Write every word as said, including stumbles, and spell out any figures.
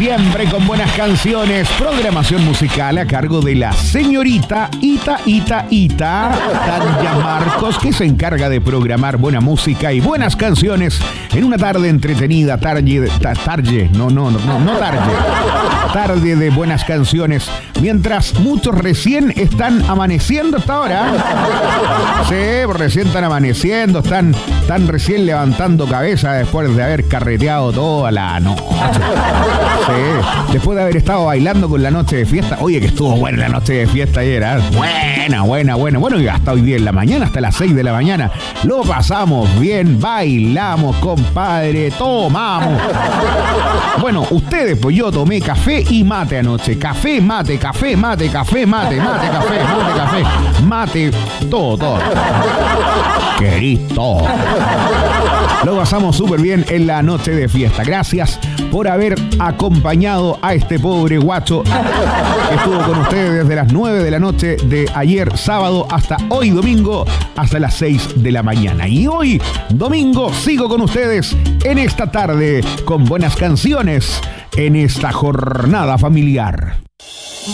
siempre con buenas canciones. Programación musical a cargo de la señorita Ita Ita Ita, Tanya Marcos, que se encarga de programar buena música y buenas canciones en una tarde entretenida, tarde, tarde, no, no, no, no, no tarde, tarde de buenas canciones, mientras muchos recién están amaneciendo hasta ahora. Sí, recién están amaneciendo, están, están recién levantando cabeza después de haber carreteado toda la noche. Sí, después de haber estado bailando con la noche de fiesta. Oye, que estuvo buena la noche de fiesta ayer, ¿eh? Buena, buena, buena. Bueno, y hasta hoy día en la mañana, hasta las seis de la mañana. Lo pasamos bien, bailamos, compadre, tomamos. Bueno, ustedes, pues yo tomé café y mate anoche. Café, mate, café, mate, café, mate, mate, café, mate, café, mate, todo, todo. Querís todo. Lo pasamos súper bien en la noche de fiesta. Gracias por haber acompañado a este pobre guacho que estuvo con ustedes desde las nueve de la noche de ayer sábado hasta hoy domingo, hasta las seis de la mañana. Y hoy domingo sigo con ustedes en esta tarde con buenas canciones en esta jornada familiar.